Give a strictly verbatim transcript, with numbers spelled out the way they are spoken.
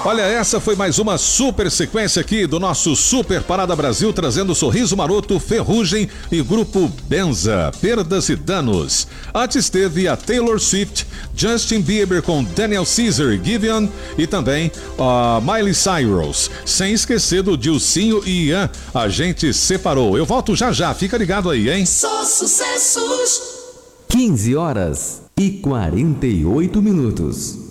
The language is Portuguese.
Olha, essa foi mais uma super sequência aqui do nosso Super Parada Brasil, trazendo Sorriso Maroto, Ferrugem e Grupo Benza, Perdas e Danos. Antes teve a Taylor Swift, Justin Bieber com Daniel Caesar e Giveon e também a Miley Cyrus. Sem esquecer do Dilcinho e Ian, A Gente Separou. Eu volto já já, fica ligado aí, hein? Só sucessos. quinze horas e quarenta e oito minutos.